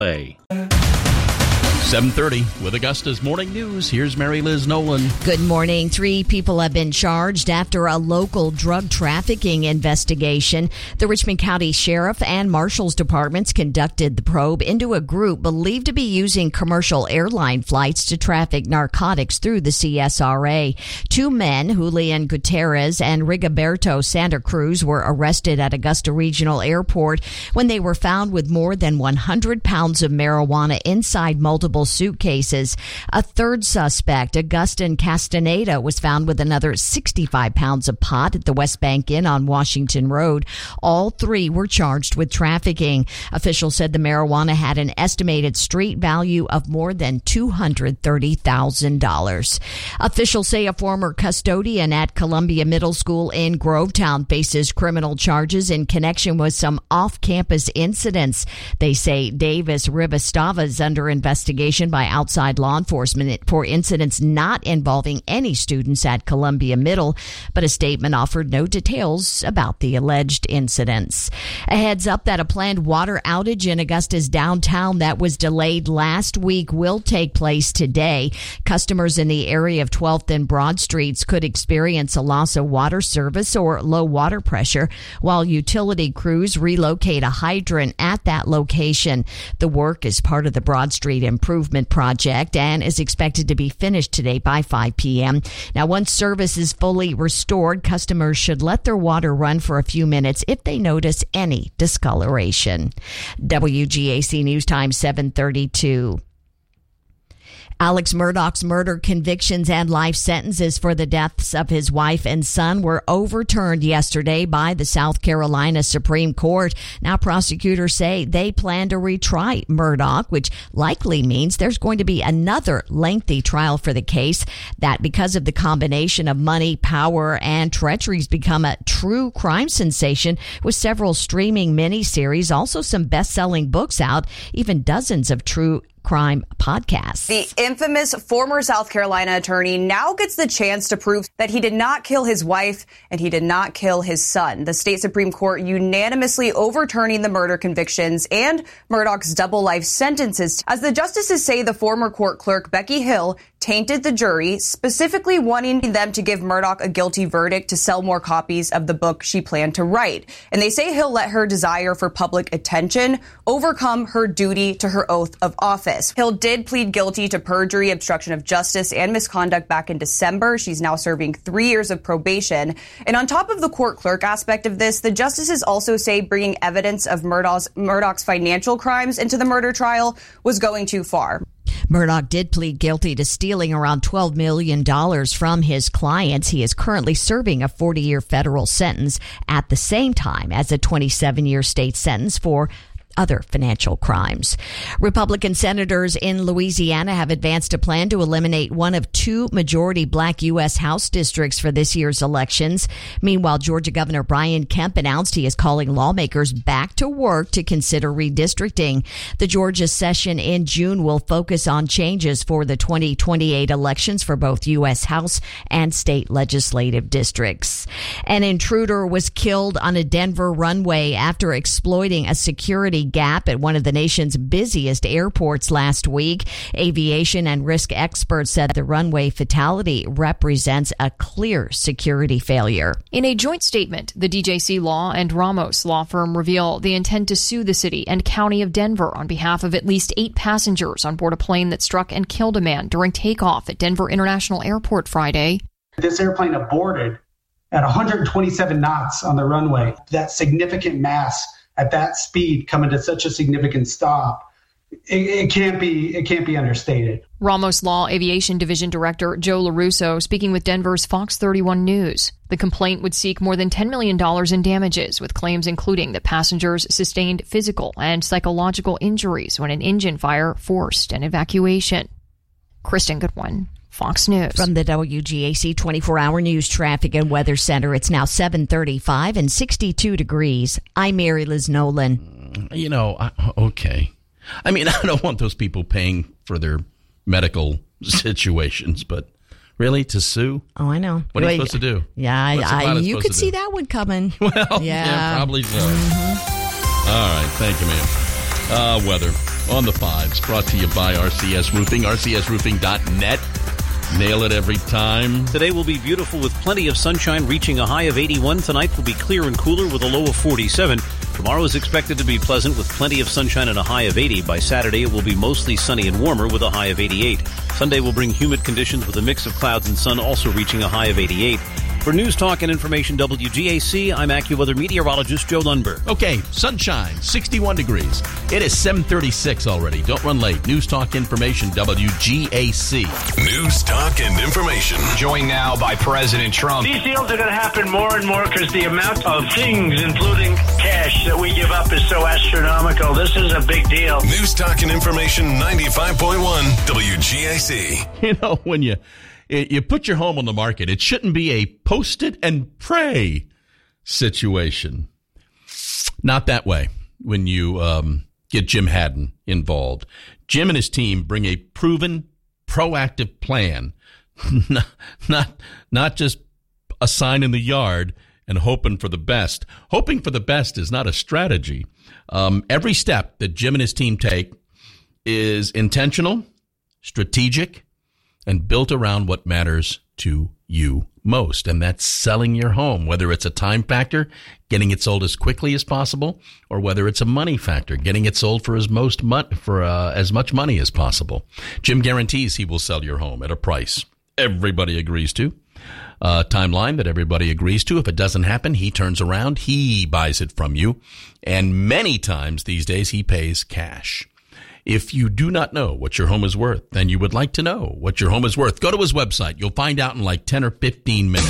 Hey. 7:30 with Augusta's Morning News. Here's Mary Liz Nolan. Good morning. 3 people have been charged after a local drug trafficking investigation. The Richmond County Sheriff and Marshal's departments conducted the probe into a group believed to be using commercial airline flights to traffic narcotics through the CSRA. 2 men, Julian Gutierrez and Rigoberto Santa Cruz, were arrested at Augusta Regional Airport when they were found with more than 100 pounds of marijuana inside multiple suitcases. A third suspect, Augustin Castaneda, was found with another 65 pounds of pot at the West Bank Inn on Washington Road. All 3 were charged with trafficking. Officials said the marijuana had an estimated street value of more than $230,000. Officials say a former custodian at Columbia Middle School in Grovetown faces criminal charges in connection with some off-campus incidents. They say Davis Rivestava is under investigation by outside law enforcement for incidents not involving any students at Columbia Middle, but a statement offered no details about the alleged incidents. A heads up that a planned water outage in Augusta's downtown that was delayed last week will take place today. Customers in the area of 12th and Broad Streets could experience a loss of water service or low water pressure while utility crews relocate a hydrant at that location. The work is part of the Broad Street Improvement Project and is expected to be finished today by 5 p.m. Now, once service is fully restored, customers should let their water run for a few minutes if they notice any discoloration. WGAC News Time 7:32. Alex Murdaugh's murder convictions and life sentences for the deaths of his wife and son were overturned yesterday by the South Carolina Supreme Court. Now prosecutors say they plan to retry Murdaugh, which likely means there's going to be another lengthy trial for the case that, because of the combination of money, power, and treachery, has become a true crime sensation with several streaming miniseries, also some best-selling books out, even dozens of true crime podcasts. The infamous former South Carolina attorney now gets the chance to prove that he did not kill his wife and he did not kill his son. The state Supreme Court unanimously overturning the murder convictions and Murdaugh's double life sentences. As the justices say, the former court clerk, Becky Hill, tainted the jury, specifically wanting them to give Murdaugh a guilty verdict to sell more copies of the book she planned to write. And they say Hill let her desire for public attention overcome her duty to her oath of office. Hill did plead guilty to perjury, obstruction of justice, and misconduct back in December. She's now serving 3 years of probation. And on top of the court clerk aspect of this, the justices also say bringing evidence of Murdaugh's financial crimes into the murder trial was going too far. Murdaugh did plead guilty to stealing around $12 million from his clients. He is currently serving a 40-year federal sentence at the same time as a 27-year state sentence for other financial crimes. Republican senators in Louisiana have advanced a plan to eliminate one of 2 majority black U.S. House districts for this year's elections. Meanwhile, Georgia Governor Brian Kemp announced he is calling lawmakers back to work to consider redistricting. The Georgia session in June will focus on changes for the 2028 elections for both U.S. House and state legislative districts. An intruder was killed on a Denver runway after exploiting a security gap at one of the nation's busiest airports last week. Aviation and risk experts said the runway fatality represents a clear security failure. In a joint statement, the DJC Law and Ramos law firm reveal they intend to sue the city and county of Denver on behalf of at least 8 passengers on board a plane that struck and killed a man during takeoff at Denver International Airport Friday. This airplane aborted at 127 knots on the runway. That significant mass at that speed coming to such a significant stop, it can't be understated. Ramos Law Aviation Division Director Joe LaRusso speaking with Denver's Fox 31 News. The complaint would seek more than $10 million in damages, with claims including that passengers sustained physical and psychological injuries when an engine fire forced an evacuation. Kristen Goodwin, Fox News. From the WGAC 24-hour news traffic and weather center, it's now 7:35 and 62 degrees. I'm Mary Liz Nolan. Okay. I mean, I don't want those people paying for their medical situations, but really, to sue? Oh, I know. What are you supposed to do? Yeah, you could see that one coming. Well, yeah probably so. Mm-hmm. All right. Thank you, ma'am. Weather. on the fives, brought to you by RCS Roofing, rcsroofing.net. Nail it every time. Today will be beautiful with plenty of sunshine, reaching a high of 81. Tonight will be clear and cooler with a low of 47. Tomorrow is expected to be pleasant with plenty of sunshine and a high of 80. By Saturday, it will be mostly sunny and warmer with a high of 88. Sunday will bring humid conditions with a mix of clouds and sun, also reaching a high of 88. For News Talk and Information WGAC, I'm AccuWeather meteorologist Joe Lundberg. Okay, sunshine, 61 degrees. It is 7:36 already. Don't run late. News Talk Information WGAC. News Talk and Information. Joined now by President Trump. These deals are going to happen more and more because the amount of things, including cash, that we give up is so astronomical. This is a big deal. News Talk and Information 95.1 WGAC. You know, when you put your home on the market, it shouldn't be a post it and pray situation. Not that way when you get Jim Haddon involved. Jim and his team bring a proven, proactive plan, not just a sign in the yard and hoping for the best. Hoping for the best is not a strategy. Every step that Jim and his team take is intentional, strategic, and built around what matters to you most, and that's selling your home, whether it's a time factor, getting it sold as quickly as possible, or whether it's a money factor, getting it sold for as much money as possible. Jim guarantees he will sell your home at a price everybody agrees to, a timeline that everybody agrees to. If it doesn't happen, he turns around, he buys it from you, and many times these days he pays cash. If you do not know what your home is worth, and you would like to know what your home is worth, go to his website. You'll find out in like 10 or 15 minutes.